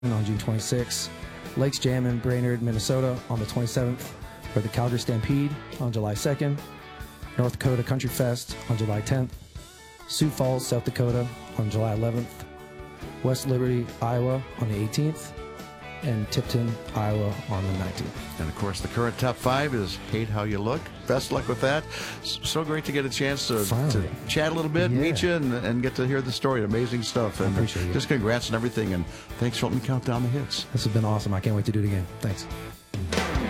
on June 26th, Lakes Jam in Brainerd, Minnesota on the 27th, for the Calgary Stampede on July 2nd, North Dakota Country Fest on July 10th, Sioux Falls, South Dakota on July 11th, West Liberty, Iowa on the 18th, and Tipton, Iowa on the 19th. And, of course, the current top 5 is Hate How You Look. Best luck with that. So great to get a chance to chat a little bit, meet you, and get to hear the story. Amazing stuff. And I appreciate it. Just congrats on everything, and thanks for letting me count down the hits. This has been awesome. I can't wait to do it again. Thanks.